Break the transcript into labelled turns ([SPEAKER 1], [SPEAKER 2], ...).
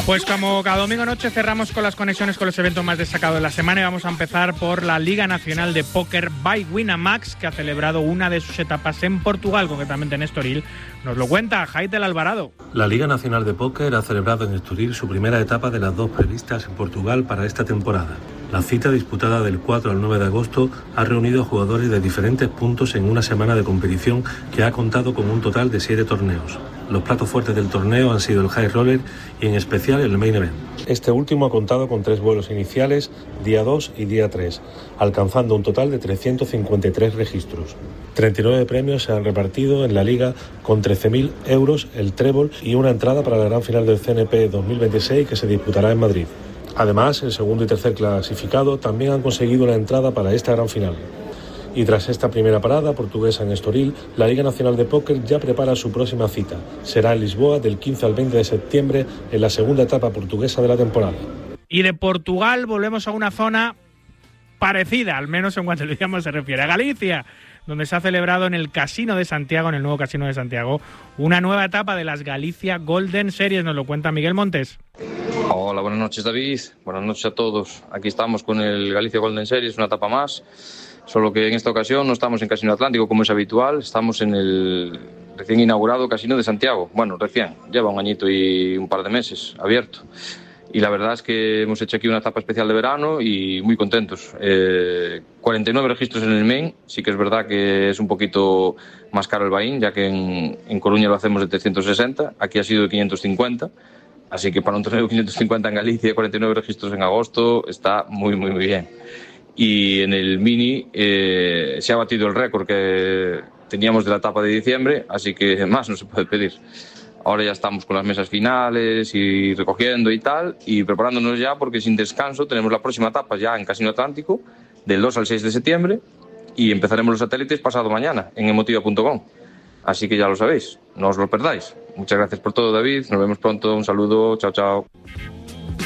[SPEAKER 1] Pues como cada domingo noche cerramos con las conexiones con los eventos más destacados de la semana y vamos a empezar por la Liga Nacional de Póker by Winamax, que ha celebrado una de sus etapas en Portugal, concretamente en Estoril. Nos lo cuenta Jaitel Alvarado.
[SPEAKER 2] La Liga Nacional de Póker ha celebrado en Estoril su primera etapa de las dos previstas en Portugal para esta temporada. La cita, disputada del 4 al 9 de agosto, ha reunido a jugadores de diferentes puntos en una semana de competición que ha contado con un total de 7 torneos. Los platos fuertes del torneo han sido el High Roller y en especial el Main Event. Este último ha contado con 3 vuelos iniciales, día 2 y día 3, alcanzando un total de 353 registros. 39 premios se han repartido en la liga, con 13.000 euros el trébol y una entrada para la gran final del CNP 2026 que se disputará en Madrid. Además, el segundo y tercer clasificado también han conseguido una entrada para esta gran final. Y tras esta primera parada portuguesa en Estoril, la Liga Nacional de Póker ya prepara su próxima cita. Será en Lisboa del 15 al 20 de septiembre en la segunda etapa portuguesa de la temporada.
[SPEAKER 1] Y de Portugal volvemos a una zona parecida, al menos en cuanto al idioma se refiere, a Galicia, donde se ha celebrado en el Casino de Santiago, en el nuevo Casino de Santiago, una nueva etapa de las Galicia Golden Series. Nos lo cuenta Miguel Montes.
[SPEAKER 3] Hola, buenas noches David, buenas noches a todos. Aquí estamos con el Galicia Golden Series, una etapa más, solo que en esta ocasión no estamos en Casino Atlántico como es habitual, estamos en el recién inaugurado Casino de Santiago. Bueno, recién, lleva un añito y un par de meses abierto. Y la verdad es que hemos hecho aquí una etapa especial de verano y muy contentos. 49 registros en el main, sí que es verdad que es un poquito más caro el buy-in, ya que en Coruña lo hacemos de 360, aquí ha sido de 550, así que para un torneo de 550 en Galicia, 49 registros en agosto, está muy, muy, muy bien. Y en el mini se ha batido el récord que teníamos de la etapa de diciembre, así que más no se puede pedir. Ahora ya estamos con las mesas finales y recogiendo y tal, y preparándonos ya porque sin descanso tenemos la próxima etapa ya en Casino Atlántico, del 2 al 6 de septiembre, y empezaremos los satélites pasado mañana en emotiva.com. Así que ya lo sabéis, no os lo perdáis. Muchas gracias por todo, David, nos vemos pronto, un saludo, chao, chao.